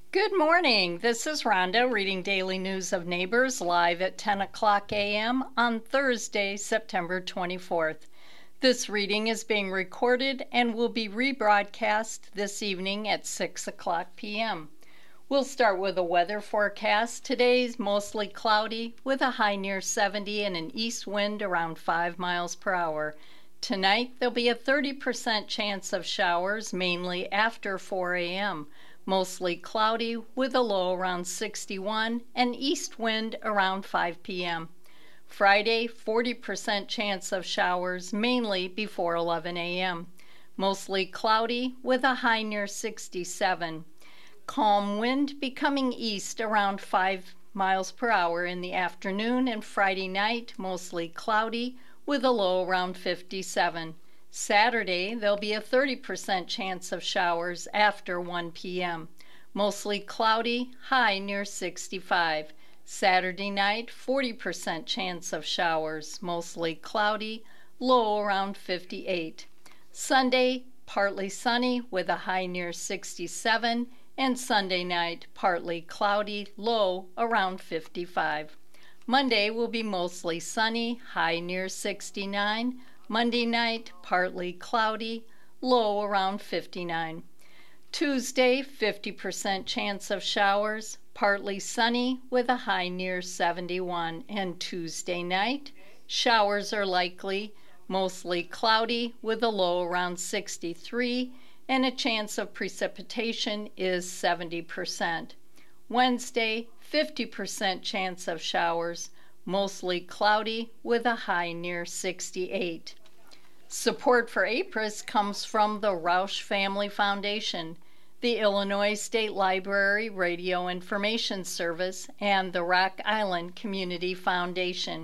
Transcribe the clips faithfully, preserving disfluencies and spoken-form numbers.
Good morning. This is Rhonda reading Daily News of Neighbors live at ten o'clock a m on Thursday, September twenty-fourth. This reading is being recorded and will be rebroadcast this evening at six o'clock p m We'll start with a weather forecast. Today's mostly cloudy with a high near seventy and an east wind around five miles per hour. Tonight, there'll be a thirty percent chance of showers, mainly after four a m Mostly cloudy with a low around sixty-one and east wind around five p m Friday, forty percent chance of showers, mainly before eleven a m Mostly cloudy with a high near sixty-seven. Calm wind becoming east around five miles per hour in the afternoon, and Friday night, mostly cloudy with a low around fifty-seven. Saturday, there'll be a thirty percent chance of showers after one p m Mostly cloudy, high near sixty-five. Saturday night, forty percent chance of showers, mostly cloudy, low around fifty-eight. Sunday, partly sunny with a high near sixty-seven, and Sunday night, partly cloudy, low around fifty-five. Monday will be mostly sunny, high near sixty-nine. Monday night, partly cloudy, low around fifty-nine. Tuesday, fifty percent chance of showers, partly sunny with a high near seventy-one. And Tuesday night, showers are likely, mostly cloudy with a low around sixty-three, and a chance of precipitation is seventy percent. Wednesday, fifty percent chance of showers, mostly cloudy with a high near sixty-eight. Support for APRIS comes from the Roush Family Foundation, the Illinois State Library Radio Information Service, and the Rock Island Community Foundation.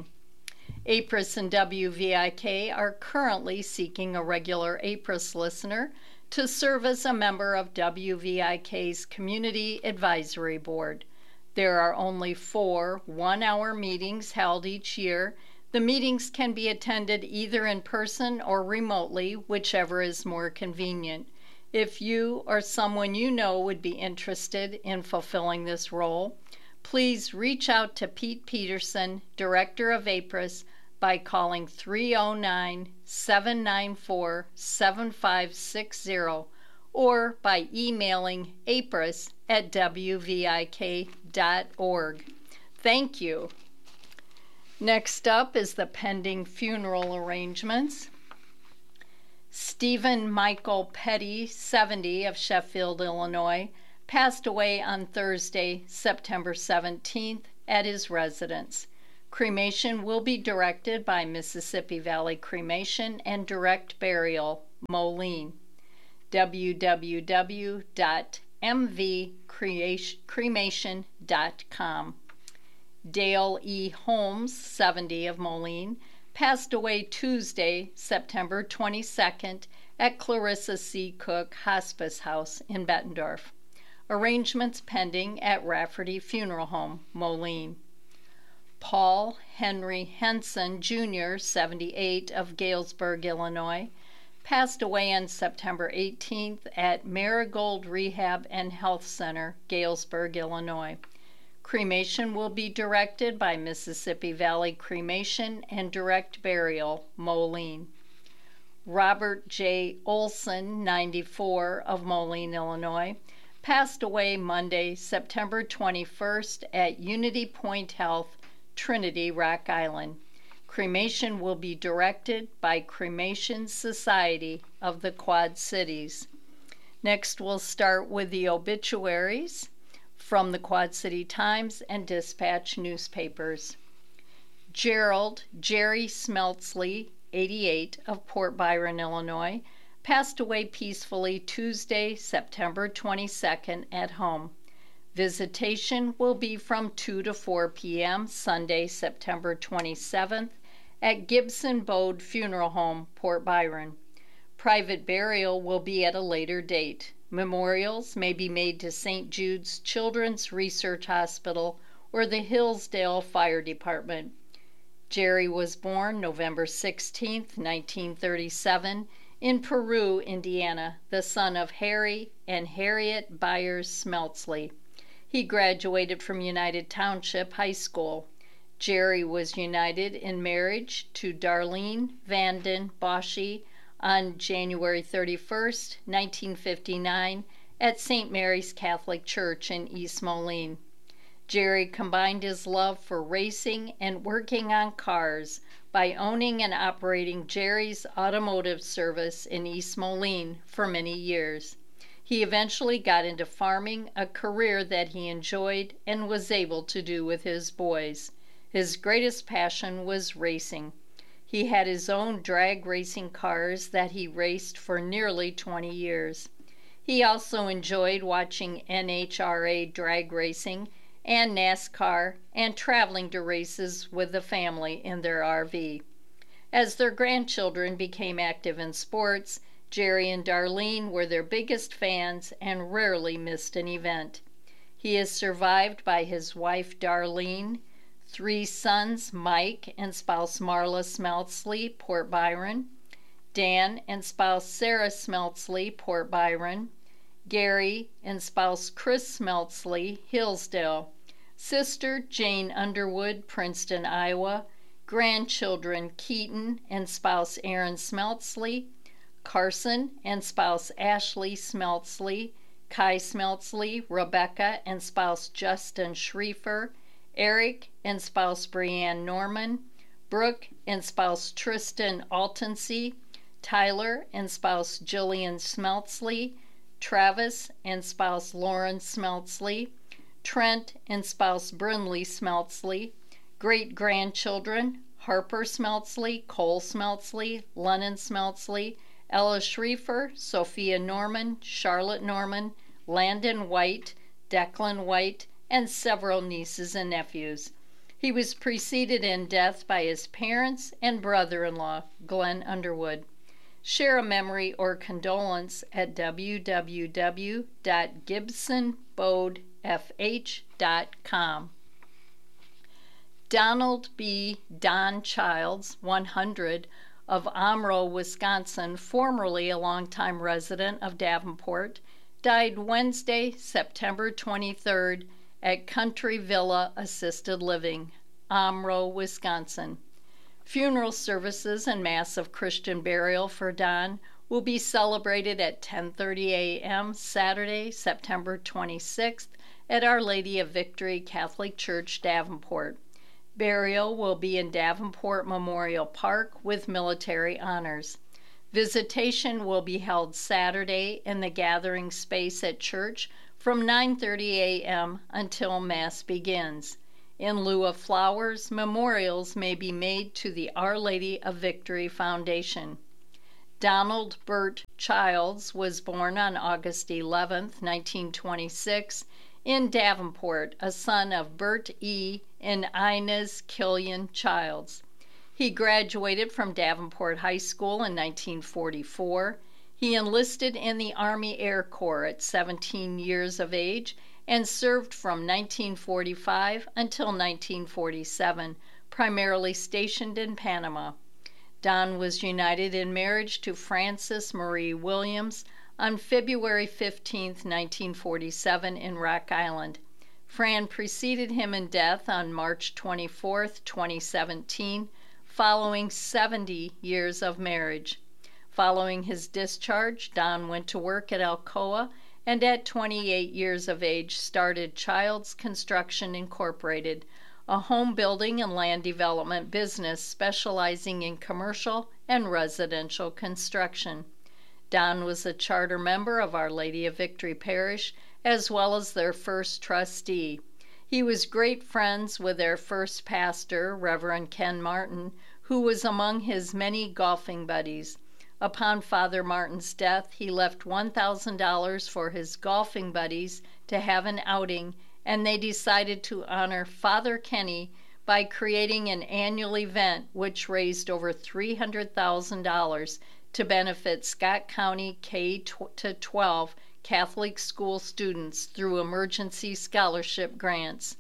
APRIS and W V I K are currently seeking a regular APRIS listener to serve as a member of W V I K's Community Advisory Board. There are only four one-hour meetings held each year. The meetings can be attended either in person or remotely, whichever is more convenient. If you or someone you know would be interested in fulfilling this role, please reach out to Pete Peterson, Director of APRIS, by calling three oh nine, seven nine four, seven five six zero or by emailing apris at w v i k dot org. Thank you. Next up is the pending funeral arrangements. Stephen Michael Petty, seventy, of Sheffield, Illinois, passed away on Thursday, September seventeenth, at his residence. Cremation will be directed by Mississippi Valley Cremation and Direct Burial, Moline. w w w dot m v cremation dot com. Dale E. Holmes, seventy, of Moline, passed away Tuesday, September twenty-second, at Clarissa C. Cook Hospice House in Bettendorf. Arrangements pending at Rafferty Funeral Home, Moline. Paul Henry Henson, Junior, seventy-eight, of Galesburg, Illinois, passed away on September eighteenth at Marigold Rehab and Health Center, Galesburg, Illinois. Cremation will be directed by Mississippi Valley Cremation and Direct Burial, Moline. Robert J. Olson, ninety-four, of Moline, Illinois, passed away Monday, September twenty-first, at Unity Point Health, Trinity, Rock Island. Cremation will be directed by Cremation Society of the Quad Cities. Next, we'll start with the obituaries from the Quad City Times and Dispatch newspapers. Gerald Jerry Smeltsley, eighty-eight, of Port Byron, Illinois, passed away peacefully Tuesday, September twenty-second, at home. Visitation will be from two to four p m Sunday, September twenty-seventh, at Gibson Bode Funeral Home, Port Byron. Private burial will be at a later date. Memorials may be made to Saint Jude's Children's Research Hospital or the Hillsdale Fire Department. Jerry was born November sixteenth, nineteen thirty-seven, in Peru, Indiana, the son of Harry and Harriet Byers Smeltsley. He graduated from United Township High School. Jerry was united in marriage to Darlene Vanden Boschee on January thirty-first, nineteen fifty-nine, at Saint Mary's Catholic Church in East Moline. Jerry combined his love for racing and working on cars by owning and operating Jerry's Automotive Service in East Moline for many years. He eventually got into farming, a career that he enjoyed and was able to do with his boys. His greatest passion was racing. He had his own drag racing cars that he raced for nearly twenty years. He also enjoyed watching N H R A drag racing and NASCAR and traveling to races with the family in their R V. As their grandchildren became active in sports, Jerry and Darlene were their biggest fans and rarely missed an event. He is survived by his wife Darlene, three sons, Mike and spouse Marla Smeltsley, Port Byron, Dan and spouse Sarah Smeltsley, Port Byron, Gary and spouse Chris Smeltsley, Hillsdale, sister Jane Underwood, Princeton, Iowa, grandchildren Keaton and spouse Aaron Smeltsley, Carson and spouse Ashley Smeltsley, Kai Smeltsley, Rebecca and spouse Justin Schriefer, Eric and spouse Brianne Norman, Brooke and spouse Tristan Altensee, Tyler and spouse Jillian Smeltsley, Travis and spouse Lauren Smeltsley, Trent and spouse Brinley Smeltsley, great-grandchildren Harper Smeltsley, Cole Smeltsley, Lennon Smeltsley, Ella Schriefer, Sophia Norman, Charlotte Norman, Landon White, Declan White, and several nieces and nephews. He was preceded in death by his parents and brother-in-law, Glenn Underwood. Share a memory or condolence at w w w dot gibson bode f h dot com. Donald B. Don Childs, one hundred, of Omro, Wisconsin, formerly a longtime resident of Davenport, died Wednesday, September twenty-third, at Country Villa Assisted Living, Omro, Wisconsin. Funeral services and Mass of Christian burial for Don will be celebrated at ten thirty a m Saturday, September twenty-sixth, at Our Lady of Victory Catholic Church, Davenport. Burial will be in Davenport Memorial Park with military honors. Visitation will be held Saturday in the gathering space at church from nine thirty a m until Mass begins. In lieu of flowers, memorials may be made to the Our Lady of Victory Foundation. Donald Burt Childs was born on August eleventh, nineteen twenty-six, in Davenport, a son of Bert E. and Inez Killian Childs. He graduated from Davenport High School in nineteen forty-four. He enlisted in the Army Air Corps at seventeen years of age and served from nineteen forty-five until nineteen forty-seven, primarily stationed in Panama. Don was united in marriage to Frances Marie Williams on February fifteenth, nineteen forty-seven, in Rock Island. Fran preceded him in death on March twenty-fourth, twenty seventeen, following seventy years of marriage. Following his discharge, Don went to work at Alcoa and at twenty-eight years of age started Childs Construction Incorporated, a home building and land development business specializing in commercial and residential construction. Don was a charter member of Our Lady of Victory Parish, as well as their first trustee. He was great friends with their first pastor, Reverend Ken Martin, who was among his many golfing buddies. Upon Father Martin's death, he left one thousand dollars for his golfing buddies to have an outing, and they decided to honor Father Kenny by creating an annual event which raised over three hundred thousand dollars to benefit Scott County K to twelve Catholic school students through emergency scholarship grants.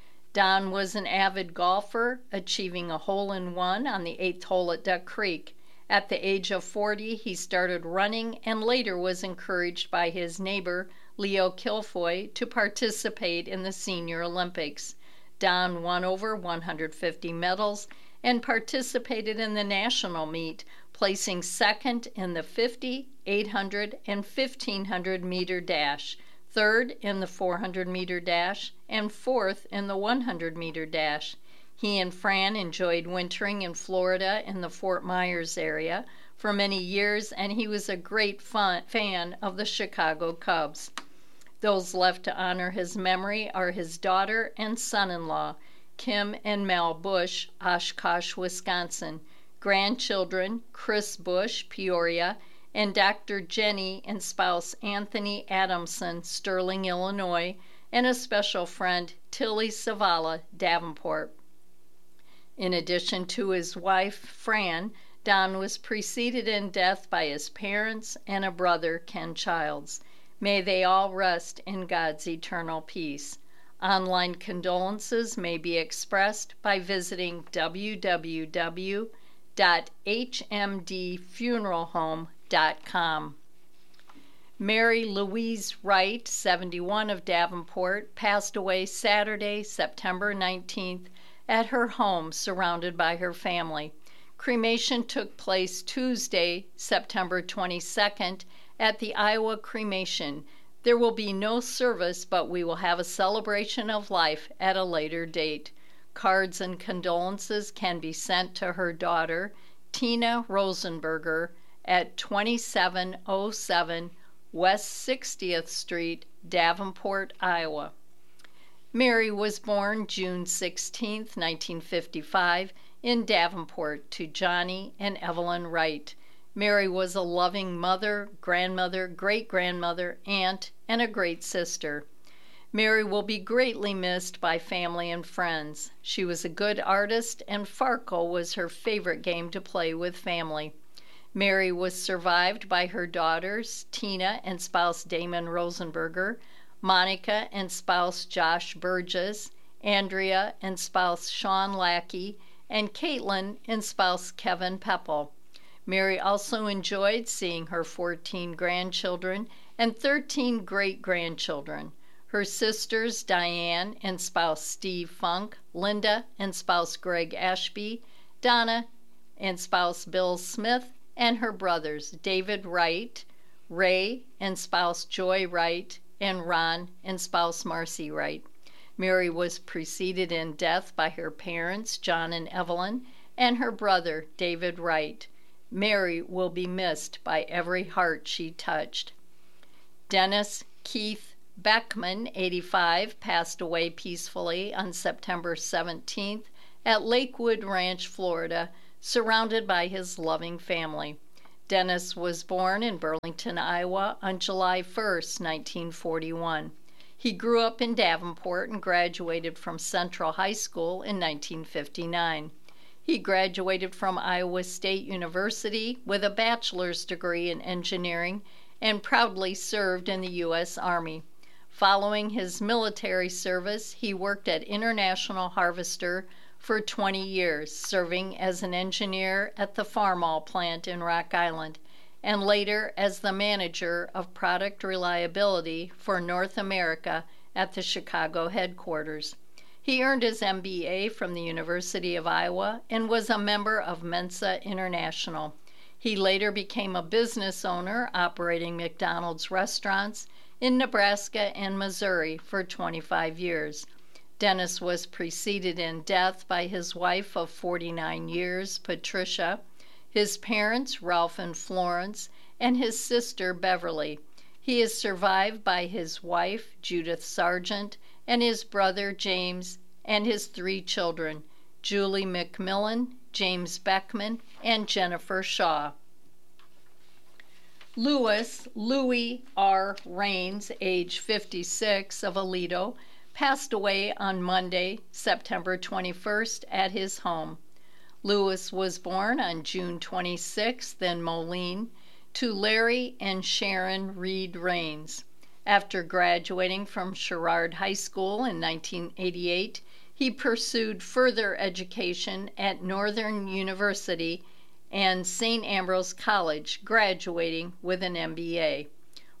Don was an avid golfer, achieving a hole-in-one on the eighth hole at Duck Creek. At the age of forty, he started running and later was encouraged by his neighbor, Leo Kilfoy, to participate in the Senior Olympics. Don won over one hundred fifty medals and participated in the national meet, placing second in the fifty, eight hundred, and fifteen hundred meter dash, third in the four hundred meter dash, and fourth in the one hundred meter dash. He and Fran enjoyed wintering in Florida in the Fort Myers area for many years, and he was a great fun, fan of the Chicago Cubs. Those left to honor his memory are his daughter and son-in-law, Kim and Mel Bush, Oshkosh, Wisconsin, grandchildren, Chris Bush, Peoria, and Doctor Jenny and spouse Anthony Adamson, Sterling, Illinois, and a special friend, Tilly Savala, Davenport. In addition to his wife, Fran, Don was preceded in death by his parents and a brother, Ken Childs. May they all rest in God's eternal peace. Online condolences may be expressed by visiting w w w dot h m d funeral home dot com. Mary Louise Wright, seventy-one, of Davenport, passed away Saturday, September nineteenth, at her home surrounded by her family. Cremation took place Tuesday, September twenty-second, at the Iowa Cremation. There will be no service, but we will have a celebration of life at a later date. Cards and condolences can be sent to her daughter, Tina Rosenberger, at twenty-seven oh seven West sixtieth Street, Davenport, Iowa. Mary was born June sixteenth, nineteen fifty-five, in Davenport to Johnny and Evelyn Wright. Mary was a loving mother, grandmother, great-grandmother, aunt, and a great sister. Mary will be greatly missed by family and friends. She was a good artist, and Farkle was her favorite game to play with family. Mary was survived by her daughters, Tina and spouse Damon Rosenberger, Monica and spouse Josh Burgess, Andrea and spouse Sean Lackey, and Caitlin and spouse Kevin Pepple. Mary also enjoyed seeing her fourteen grandchildren and thirteen great-grandchildren. Her sisters Diane and spouse Steve Funk, Linda and spouse Greg Ashby, Donna and spouse Bill Smith, and her brothers David Wright, Ray and spouse Joy Wright, and Ron and spouse Marcy Wright. Mary was preceded in death by her parents, John and Evelyn, and her brother, David Wright. Mary will be missed by every heart she touched. Dennis Keith Beckman, eighty-five, passed away peacefully on September seventeenth at Lakewood Ranch, Florida, surrounded by his loving family. Dennis was born in Burlington, Iowa on July first, nineteen forty-one. He grew up in Davenport and graduated from Central High School in nineteen fifty-nine. He graduated from Iowa State University with a bachelor's degree in engineering and proudly served in the U S Army. Following his military service, he worked at International Harvester for twenty years, serving as an engineer at the Farmall plant in Rock Island, and later as the manager of product reliability for North America at the Chicago headquarters. He earned his M B A from the University of Iowa and was a member of Mensa International. He later became a business owner operating McDonald's restaurants in Nebraska and Missouri for twenty-five years. Dennis was preceded in death by his wife of forty-nine years, Patricia, his parents, Ralph and Florence, and his sister, Beverly. He is survived by his wife, Judith Sargent, and his brother, James, and his three children, Julie McMillan, James Beckman, and Jennifer Shaw. Louis, Louis R. Rains, age fifty-six, of Aledo, passed away on Monday, September twenty-first, at his home. Louis was born on June twenty-sixth in Moline to Larry and Sharon Reed Rains. After graduating from Sherrard High School in nineteen eighty-eight, he pursued further education at Northern University and Saint Ambrose College, graduating with an M B A.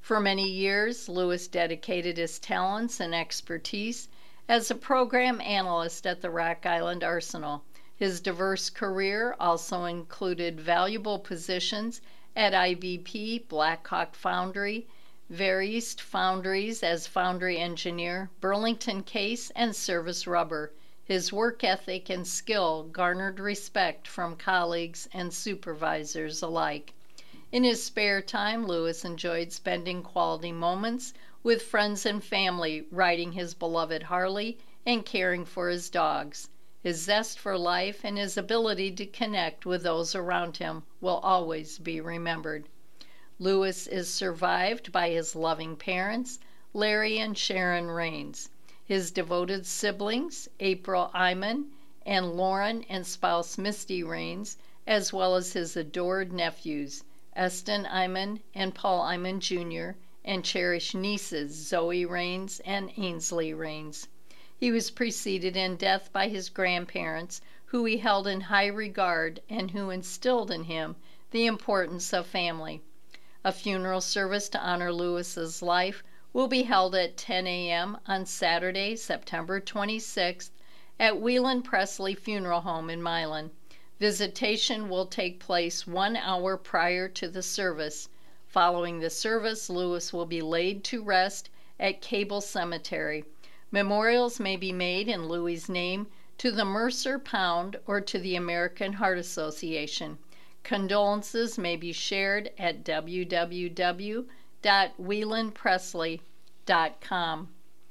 For many years, Lewis dedicated his talents and expertise as a program analyst at the Rock Island Arsenal. His diverse career also included valuable positions at I B P, Blackhawk Foundry, Verist Foundries as foundry engineer, Burlington Case, and Service Rubber. His work ethic and skill garnered respect from colleagues and supervisors alike. In his spare time, Lewis enjoyed spending quality moments with friends and family, riding his beloved Harley and caring for his dogs. His zest for life and his ability to connect with those around him will always be remembered. Lewis is survived by his loving parents, Larry and Sharon Rains, his devoted siblings, April Iman and Lauren and spouse Misty Rains, as well as his adored nephews, Eston Iman and Paul Iman Junior, and cherished nieces, Zoe Rains and Ainsley Rains. He was preceded in death by his grandparents, who he held in high regard and who instilled in him the importance of family. A funeral service to honor Lewis's life will be held at ten a.m. on Saturday, September twenty-sixth, at Whelan Presley Funeral Home in Milan. Visitation will take place one hour prior to the service. Following the service, Lewis will be laid to rest at Cable Cemetery. Memorials may be made in Louis's name to the Mercer Pound or to the American Heart Association. Condolences may be shared at w w w dot whelan presley dot com.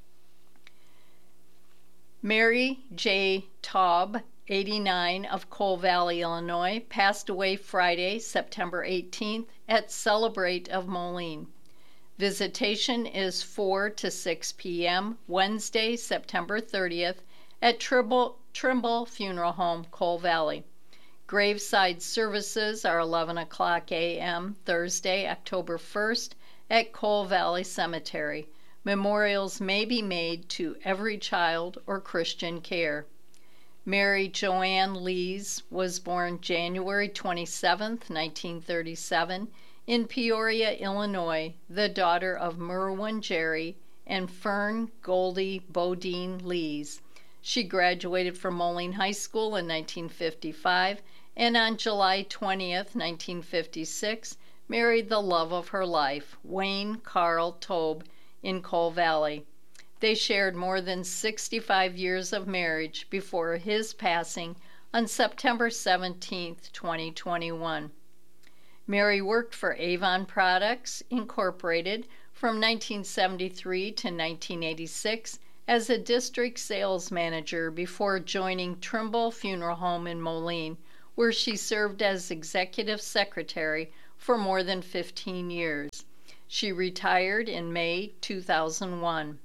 Mary J. Taub, eighty-nine, of Coal Valley, Illinois, passed away Friday, September eighteenth, at Celebrate of Moline. Visitation is four to six p.m. Wednesday, September thirtieth, at Trimble, Trimble Funeral Home, Coal Valley. Graveside services are eleven o'clock a.m. Thursday, October first, at Coal Valley Cemetery. Memorials may be made to Every Child or Christian Care. Mary Joanne Lees was born January twenty-seventh, nineteen thirty-seven, in Peoria, Illinois, the daughter of Merwin Jerry and Fern Goldie Bodine Lees. She graduated from Moline High School in nineteen fifty-five and on July twentieth, nineteen fifty-six, married the love of her life, Wayne Carl Taub, in Coal Valley. They shared more than sixty-five years of marriage before his passing on September seventeenth, twenty twenty-one. Mary worked for Avon Products, Incorporated from nineteen seventy-three to nineteen eighty-six as a district sales manager before joining Trimble Funeral Home in Moline, where she served as executive secretary for more than fifteen years. She retired in May two thousand one.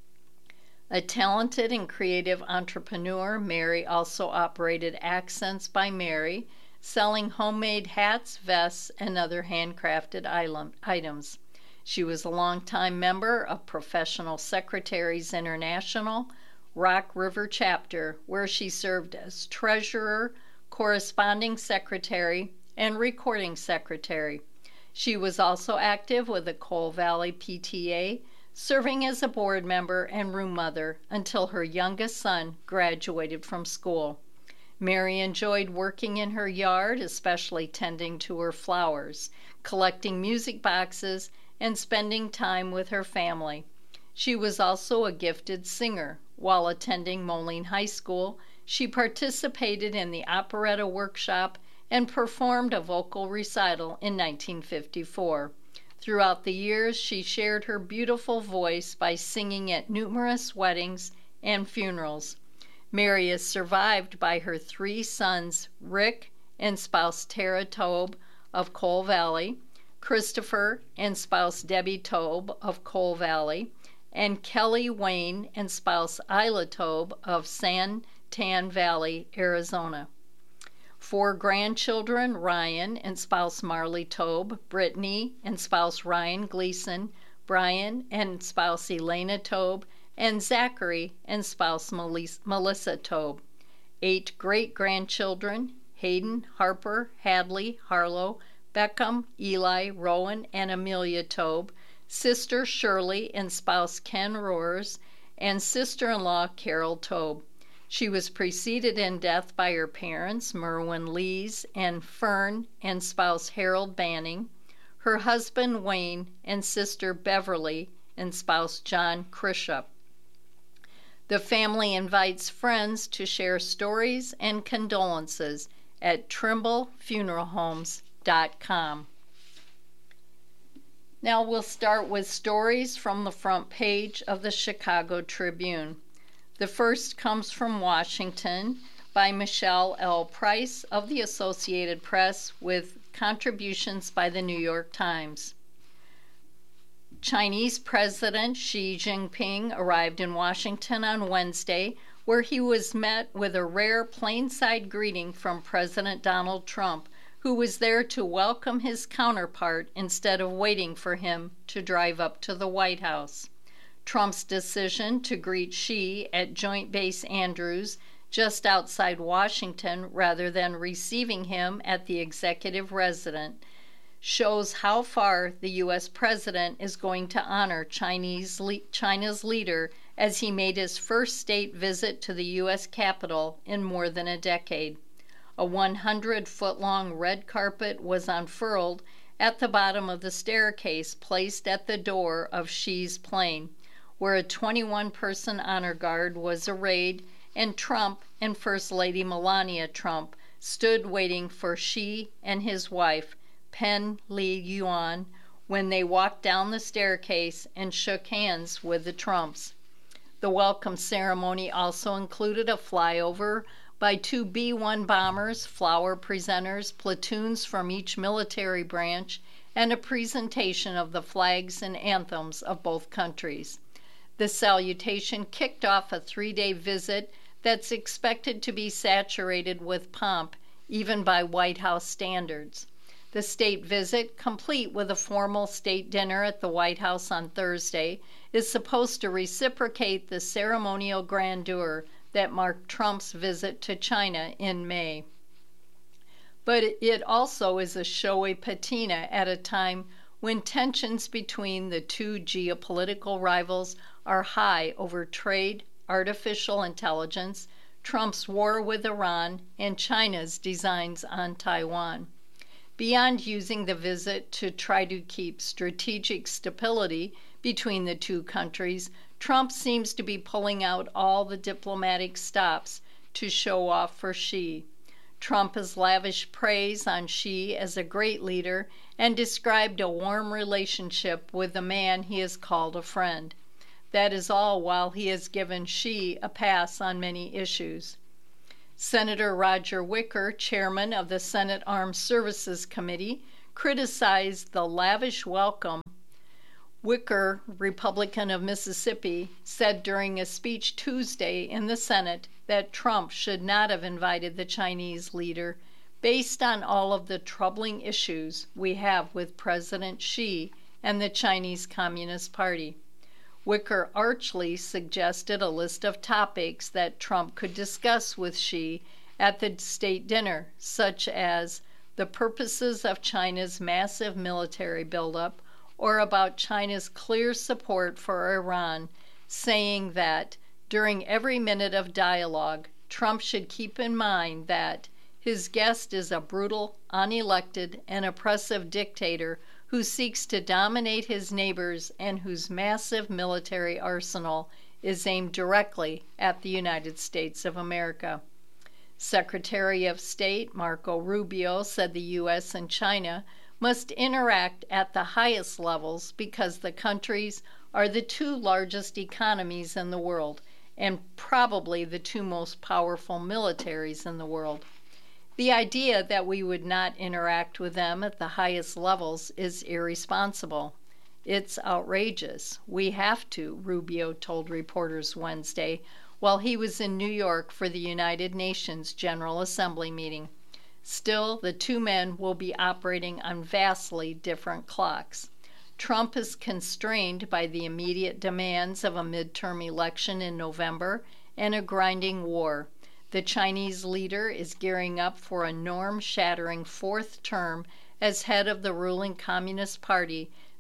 A talented and creative entrepreneur, Mary also operated Accents by Mary, selling homemade hats, vests, and other handcrafted items. She was a longtime member of Professional Secretaries International, Rock River Chapter, where she served as treasurer, corresponding secretary, and recording secretary. She was also active with the Coal Valley P T A, serving as a board member and room mother until her youngest son graduated from school. Mary enjoyed working in her yard, especially tending to her flowers, collecting music boxes, and spending time with her family. She was also a gifted singer. While attending Moline High School, she participated in the operetta workshop and performed a vocal recital in nineteen fifty-four. Throughout the years, she shared her beautiful voice by singing at numerous weddings and funerals. Mary is survived by her three sons, Rick and spouse Tara Taub of Coal Valley, Christopher and spouse Debbie Taub of Coal Valley, and Kelly Wayne and spouse Isla Taub of San Tan Valley, Arizona. Four grandchildren, Ryan and spouse Marley Taub, Brittany and spouse Ryan Gleason, Brian and spouse Elena Taub, and Zachary and spouse Melissa Taub. Eight great-grandchildren, Hayden, Harper, Hadley, Harlow, Beckham, Eli, Rowan, and Amelia Taub, sister Shirley and spouse Ken Rohrs, and sister-in-law Carol Tobe. She was preceded in death by her parents, Merwin Lees and Fern, and spouse Harold Banning, her husband Wayne, and sister Beverly and spouse John Crishup. The family invites friends to share stories and condolences at trimble funeral homes dot com. Now we'll start with stories from the front page of the Chicago Tribune. The first comes from Washington by Michelle L. Price of the Associated Press with contributions by the New York Times. Chinese President Xi Jinping arrived in Washington on Wednesday, where he was met with a rare plainside greeting from President Donald Trump, who was there to welcome his counterpart instead of waiting for him to drive up to the White House. Trump's decision to greet Xi at Joint Base Andrews, just outside Washington, rather than receiving him at the executive residence, shows how far the U S president is going to honor Chinese le- China's leader as he made his first state visit to the U S Capitol in more than a decade. A one hundred foot long red carpet was unfurled at the bottom of the staircase placed at the door of Xi's plane, where a twenty-one person honor guard was arrayed, and Trump and First Lady Melania Trump stood waiting for Xi and his wife, Pen Li-yuan, when they walked down the staircase and shook hands with the Trumps. The welcome ceremony also included a flyover by two B one bombers, flower presenters, platoons from each military branch, and a presentation of the flags and anthems of both countries. The salutation kicked off a three-day visit that's expected to be saturated with pomp, even by White House standards. The state visit, complete with a formal state dinner at the White House on Thursday, is supposed to reciprocate the ceremonial grandeur that marked Trump's visit to China in May. But it also is a showy patina at a time when tensions between the two geopolitical rivals are high over trade, artificial intelligence, Trump's war with Iran, and China's designs on Taiwan. Beyond using the visit to try to keep strategic stability between the two countries, Trump seems to be pulling out all the diplomatic stops to show off for Xi. Trump has lavished praise on Xi as a great leader and described a warm relationship with the man he has called a friend. That is all while he has given Xi a pass on many issues. Senator Roger Wicker, chairman of the Senate Armed Services Committee, criticized the lavish welcome. Wicker, Republican of Mississippi, said during a speech Tuesday in the Senate that Trump should not have invited the Chinese leader based on all of the troubling issues we have with President Xi and the Chinese Communist Party. Wicker archly suggested a list of topics that Trump could discuss with Xi at the state dinner, such as the purposes of China's massive military buildup, or about China's clear support for Iran, saying that during every minute of dialogue, Trump should keep in mind that his guest is a brutal, unelected, and oppressive dictator who seeks to dominate his neighbors and whose massive military arsenal is aimed directly at the United States of America. Secretary of State Marco Rubio said the U S and China must interact at the highest levels because the countries are the two largest economies in the world and probably the two most powerful militaries in the world. The idea that we would not interact with them at the highest levels is irresponsible. It's outrageous. We have to, Rubio told reporters Wednesday while he was in New York for the United Nations General Assembly meeting. Still, the two men will be operating on vastly different clocks. Trump is constrained by the immediate demands of a midterm election in November and a grinding war. The Chinese leader is gearing up for a norm-shattering fourth term as head of the ruling Communist Party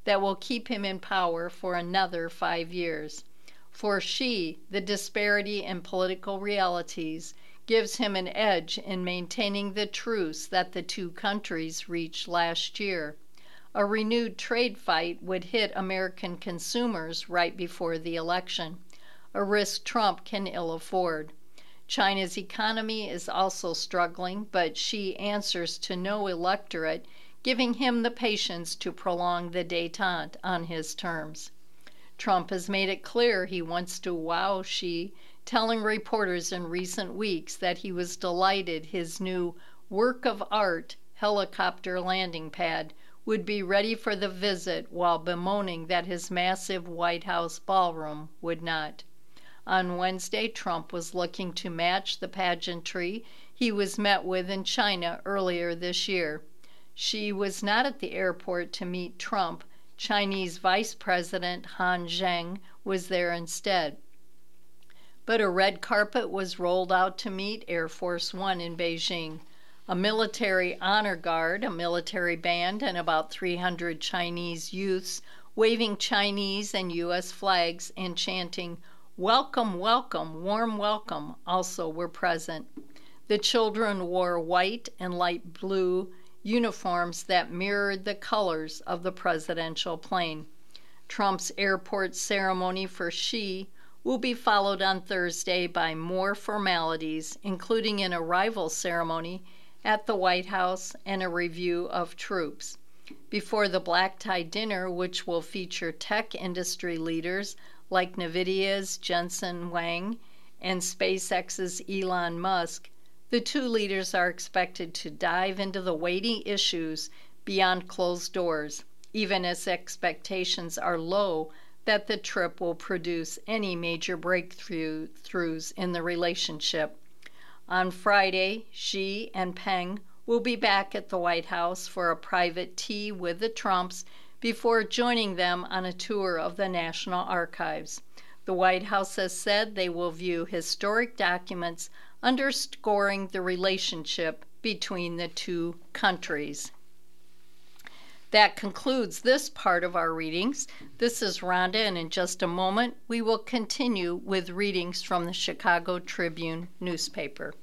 that will keep him in power for another five years. For Xi, the disparity in political realities gives him an edge in maintaining the truce that the two countries reached last year. A renewed trade fight would hit American consumers right before the election, a risk Trump can ill afford. China's economy is also struggling, but Xi answers to no electorate, giving him the patience to prolong the détente on his terms. Trump has made it clear he wants to wow Xi, telling reporters in recent weeks that he was delighted his new work of art helicopter landing pad would be ready for the visit, while bemoaning that his massive White House ballroom would not. On Wednesday, Trump was looking to match the pageantry he was met with in China earlier this year. Xi was not at the airport to meet Trump. Chinese Vice President Han Zheng was there instead. But a red carpet was rolled out to meet Air Force One in Beijing. A military honor guard, a military band, and about three hundred Chinese youths waving Chinese and U S flags and chanting, "Welcome, welcome, warm welcome," also were present. The children wore white and light blue uniforms that mirrored the colors of the presidential plane. Trump's airport ceremony for Xi will be followed on Thursday by more formalities, including an arrival ceremony at the White House and a review of troops. Before the black tie dinner, which will feature tech industry leaders like NVIDIA's Jensen Huang and SpaceX's Elon Musk, the two leaders are expected to dive into the weighty issues beyond closed doors, even as expectations are low that the trip will produce any major breakthroughs in the relationship. On Friday, Xi and Peng will be back at the White House for a private tea with the Trumps before joining them on a tour of the National Archives. The White House has said they will view historic documents underscoring the relationship between the two countries. That concludes this part of our readings. This is Rhonda, and in just a moment we will continue with readings from the Chicago Tribune newspaper.